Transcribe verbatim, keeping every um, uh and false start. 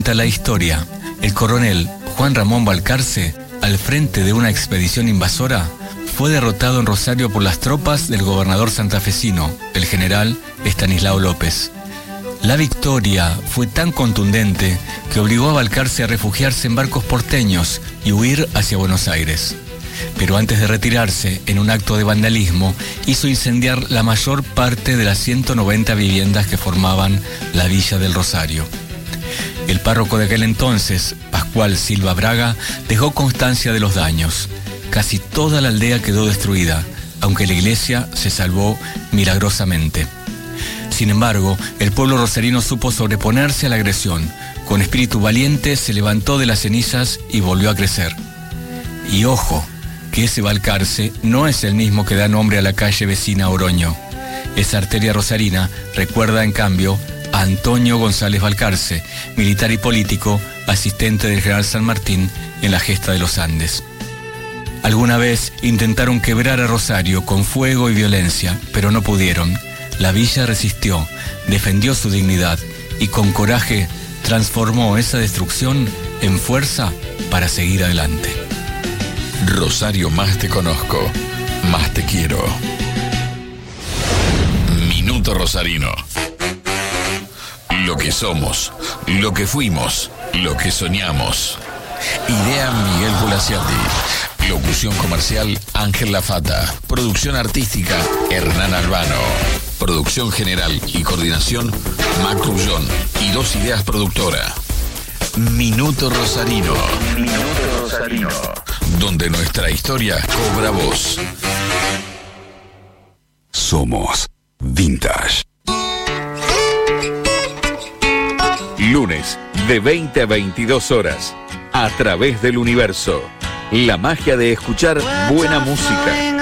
cuenta la historia, el coronel Juan Ramón Balcarce, al frente de una expedición invasora, fue derrotado en Rosario por las tropas del gobernador santafesino, el general Estanislao López. La victoria fue tan contundente que obligó a Balcarce a refugiarse en barcos porteños y huir hacia Buenos Aires. Pero antes de retirarse, en un acto de vandalismo, hizo incendiar la mayor parte de las ciento noventa viviendas que formaban la Villa del Rosario. El párroco de aquel entonces, Pascual Silva Braga, dejó constancia de los daños. Casi toda la aldea quedó destruida, aunque la iglesia se salvó milagrosamente. Sin embargo, el pueblo rosarino supo sobreponerse a la agresión. Con espíritu valiente se levantó de las cenizas y volvió a crecer. Y ojo, que ese Balcarce no es el mismo que da nombre a la calle vecina Oroño. Esa arteria rosarina recuerda, en cambio, a Antonio González Balcarce, militar y político, asistente del general San Martín en la gesta de los Andes. Alguna vez intentaron quebrar a Rosario con fuego y violencia, pero no pudieron. La villa resistió, defendió su dignidad y con coraje transformó esa destrucción en fuerza para seguir adelante. Rosario, más te conozco, más te quiero. Minuto Rosarino. Lo que somos, lo que fuimos, lo que soñamos. Idea Miguel Gulasiati. Locución comercial Ángel Lafata. Producción artística Hernán Albano. Producción general y coordinación Mac Trullón y Dos Ideas Productora. Minuto Rosarino. Minuto Rosarino. Donde nuestra historia cobra voz. Somos Vintage. Lunes de veinte a veintidós horas. A través del universo. La magia de escuchar buena música.